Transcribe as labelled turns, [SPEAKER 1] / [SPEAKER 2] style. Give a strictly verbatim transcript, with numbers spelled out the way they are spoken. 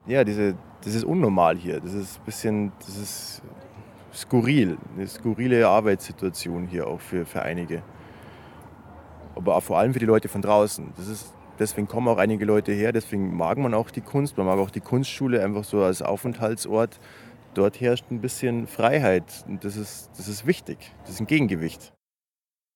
[SPEAKER 1] Ja, diese das ist unnormal hier. Das ist ein bisschen das ist skurril, 'ne skurrile Arbeitssituation hier auch für für einige. Aber auch vor allem für die Leute von draußen. Das ist deswegen kommen auch einige Leute her, deswegen mag man auch die Kunst. Man mag auch die Kunstschule einfach so als Aufenthaltsort. Dort herrscht 'n bisschen Freiheit und das ist das ist wichtig. Das ist 'n Gegengewicht.